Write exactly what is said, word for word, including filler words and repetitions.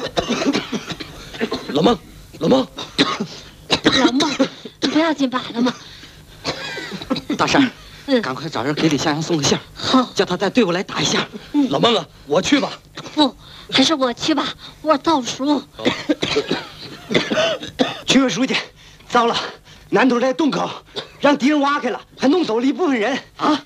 老孟，老孟， 老孟，你不要紧吧，老孟。 大婶， 嗯， 赶快找人给李向阳送个信儿， 好， 叫他带队伍来打一下。 嗯， 老孟啊，我去吧。 不，还是我去吧，我倒数。 区委书记，糟了，南头在洞口让敌人挖开了，还弄走了一部分人啊！